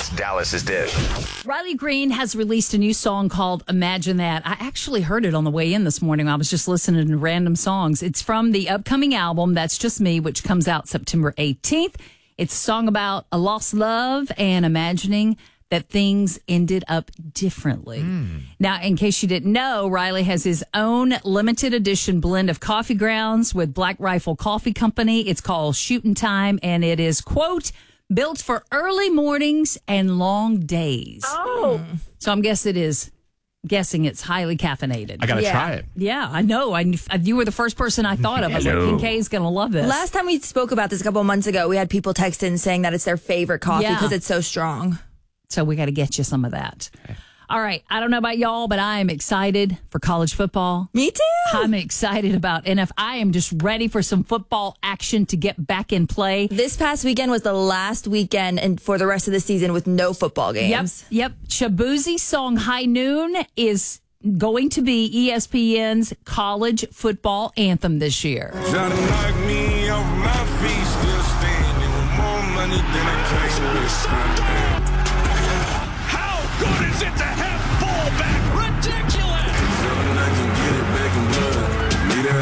That's Dallas's Dish. Riley Green has released a new song called Imagine That. I actually heard it on the way in this morning. I was just listening to random songs. It's from the upcoming album, That's Just Me, which comes out September 18th. It's a song about a lost love and imagining that things ended up differently. Now, in case you didn't know, Riley has his own limited edition blend of coffee grounds with Black Rifle Coffee Company. It's called Shootin' Time, and it is, quote, built for early mornings and long days. Oh. So I'm guessing it's highly caffeinated. I got to try it. Yeah, I know. You were the first person I thought of. I was like, Kincaid's going to love this. Last time we spoke about this a couple of months ago, we had people text in saying that it's their favorite coffee because it's so strong. So we got to get you some of that. All right. I don't know about y'all, but I am excited for college football. Me too. I'm excited about NFL. I am just ready for some football action to get back in play. This past weekend was the last weekend and for the rest of the season with no football games. Yep. Shabuzi's song High Noon is going to be ESPN's college football anthem this year. Try to knock me off my feet, still standing with more money than I can. How good is it to have fullback? Ridiculous! I can get it back in blood. Need that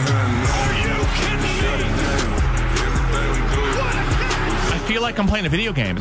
I feel like I'm playing a video game.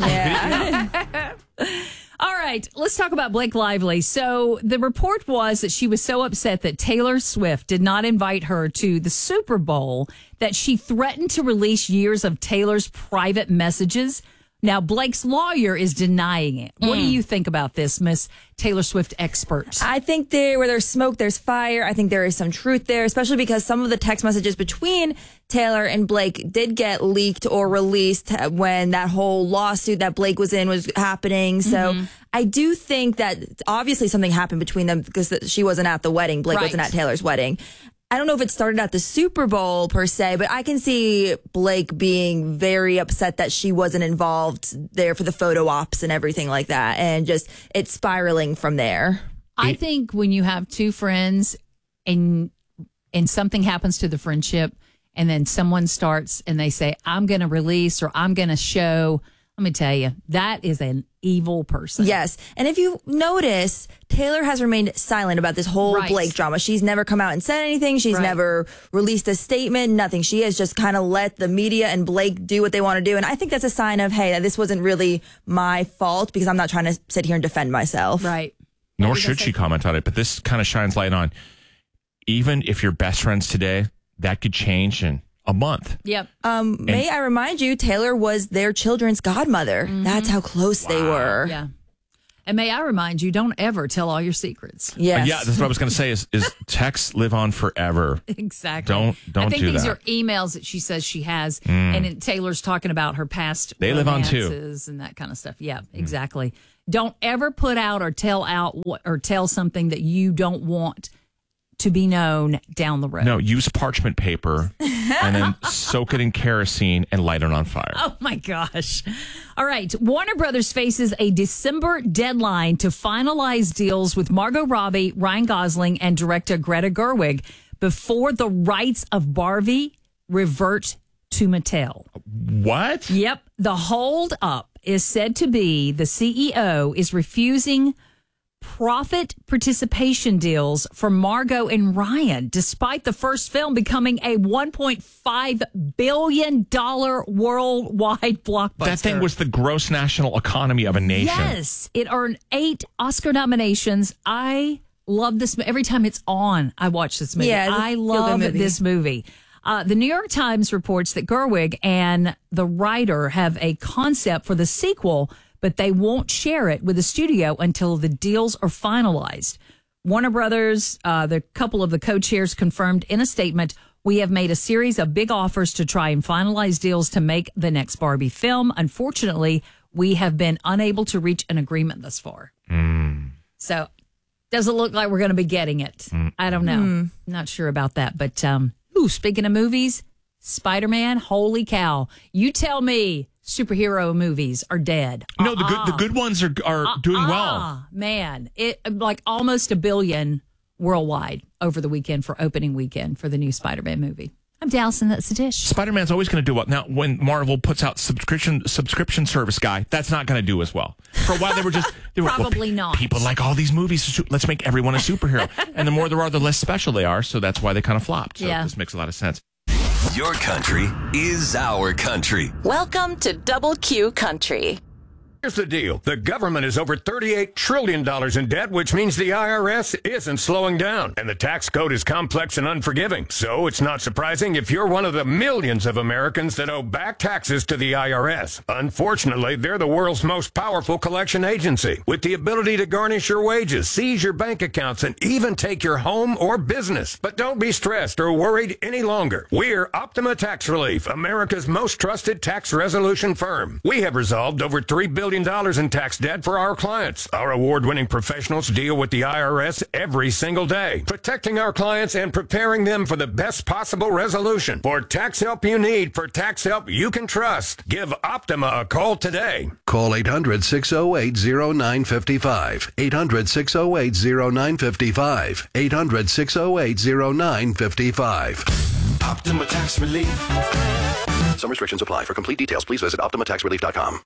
Yeah. All right, let's talk about Blake Lively. So the report was that she was so upset that Taylor Swift did not invite her to the Super Bowl that she threatened to release years of Taylor's private messages. Now, Blake's lawyer is denying it. What do you think about this, Miss Taylor Swift expert? I think where there's smoke, there's fire. I think there is some truth there, especially because some of the text messages between Taylor and Blake did get leaked or released when that whole lawsuit that Blake was in was happening. So I do think that obviously something happened between them because she wasn't at the wedding. Blake wasn't at Taylor's wedding. I don't know if it started at the Super Bowl per se, but I can see Blake being very upset that she wasn't involved there for the photo ops and everything like that. And just it's spiraling from there. I think when you have two friends and something happens to the friendship and then someone starts and they say, I'm going to release or I'm going to show, let me tell you, that is an evil person. Yes. And if you notice, Taylor has remained silent about this whole Blake drama. She's never come out and said anything. She's never released a statement, nothing. She has just kind of let the media and Blake do what they want to do. And I think that's a sign of, hey, this wasn't really my fault because I'm not trying to sit here and defend myself. Right. Nor should she comment on it. But this kind of shines light on, even if you're best friends today, that could change in a month. Yep. May I remind you, Taylor was their children's godmother. That's how close they were. Yeah. And may I remind you, don't ever tell all your secrets. Yes. Yeah, that's what I was going to say is texts live on forever. Exactly. Don't I think do these that. are emails that she says she has, and Taylor's talking about her past They live on too. romances and that kind of stuff. Yeah, exactly. Don't ever put out or tell something that you don't want to be known down the road. No, use parchment paper and then soak it in kerosene and light it on fire. Oh, my gosh. All right. Warner Brothers faces a December deadline to finalize deals with Margot Robbie, Ryan Gosling, and director Greta Gerwig before the rights of Barbie revert to Mattel. What? Yep. The hold up is said to be the CEO is refusing profit participation deals for Margot and Ryan, despite the first film becoming a $1.5 billion worldwide blockbuster. That thing was the gross national economy of a nation. Yes. It earned 8 Oscar nominations. I love this. Every time it's on, I watch this movie. Yeah, I love this movie. The New York Times reports that Gerwig and the writer have a concept for the sequel, but they won't share it with the studio until the deals are finalized. Warner Brothers, the couple of the co-chairs confirmed in a statement, we have made a series of big offers to try and finalize deals to make the next Barbie film. Unfortunately, we have been unable to reach an agreement thus far. So doesn't look like we're going to be getting it. I don't know. Not sure about that. But speaking of movies, Spider-Man, holy cow. You tell me superhero movies are dead. No, the good ones are doing well. Man, it like almost $1 billion worldwide over the weekend for opening weekend for the new Spider-Man movie. I'm Dallison. That's the dish. Spider-Man's always going to do well. Now, when Marvel puts out subscription service guy, that's not going to do as well. For a while, they were Probably not. People like all these movies. Let's make everyone a superhero. And the more there are, the less special they are. So that's why they kind of flopped. So this makes a lot of sense. Your country is our country. Welcome to Double Q Country. Here's the deal. The government is over $38 trillion in debt, which means the IRS isn't slowing down. And the tax code is complex and unforgiving. So it's not surprising if you're one of the millions of Americans that owe back taxes to the IRS. Unfortunately, they're the world's most powerful collection agency, with the ability to garnish your wages, seize your bank accounts, and even take your home or business. But don't be stressed or worried any longer. We're Optima Tax Relief, America's most trusted tax resolution firm. We have resolved over $3 billion in tax debt for our clients. Our award-winning professionals deal with the IRS every single day, protecting our clients and preparing them for the best possible resolution. For tax help you need, for tax help you can trust, give Optima a call today. Call 800-608-0955. 800-608-0955. 800-608-0955. Optima Tax Relief. Some restrictions apply. For complete details, please visit OptimaTaxRelief.com.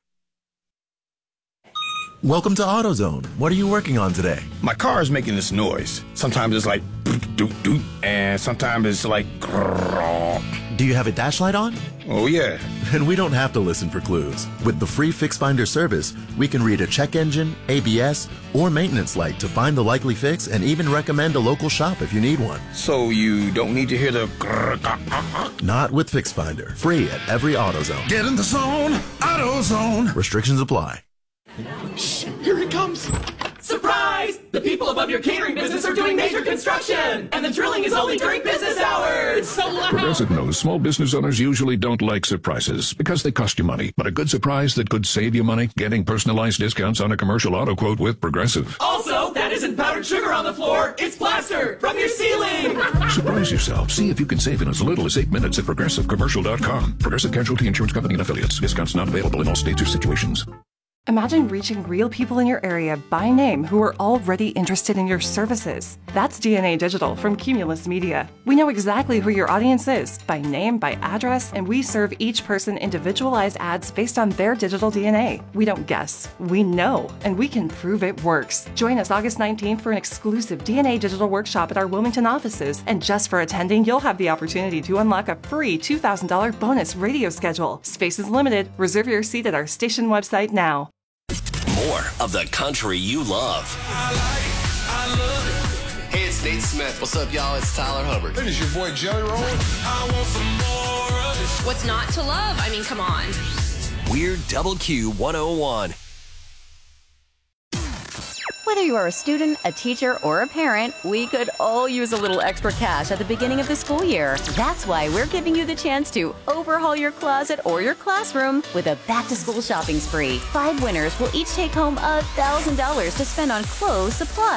Welcome to AutoZone. What are you working on today? My car is making this noise. Sometimes it's like doot doot, and sometimes it's like grrrr. Do you have a dash light on? Oh yeah. Then we don't have to listen for clues. With the free Fix Finder service, we can read a check engine, ABS, or maintenance light to find the likely fix and even recommend a local shop if you need one. So you don't need to hear the grrrr. Not with Fix Finder. Free at every AutoZone. Get in the zone, AutoZone. Restrictions apply. Shh, here he comes. Surprise! The people above your catering business are doing major construction, and the drilling is only during business hours. It's so loud. Progressive knows small business owners usually don't like surprises because they cost you money. But a good surprise that could save you money, getting personalized discounts on a commercial auto quote with Progressive. Also, that isn't powdered sugar on the floor. It's plaster from your ceiling. Surprise yourself. See if you can save in as little as 8 minutes at ProgressiveCommercial.com. Progressive Casualty Insurance Company and Affiliates. Discounts not available in all states or situations. Imagine reaching real people in your area by name who are already interested in your services. That's DNA Digital from Cumulus Media. We know exactly who your audience is by name, by address, and we serve each person individualized ads based on their digital DNA. We don't guess, we know, and we can prove it works. Join us August 19th for an exclusive DNA Digital workshop at our Wilmington offices. And just for attending, you'll have the opportunity to unlock a free $2,000 bonus radio schedule. Space is limited. Reserve your seat at our station website now. More of the country you love. Hey, it's Nate Smith. What's up, y'all? It's Tyler Hubbard. It is your boy Jelly Roll. I want some more of this. What's not to love? I mean, come on. We're Double Q 101. Whether you are a student, a teacher, or a parent, we could all use a little extra cash at the beginning of the school year. That's why we're giving you the chance to overhaul your closet or your classroom with a back-to-school shopping spree. 5 winners will each take home $1,000 to spend on clothes, supplies,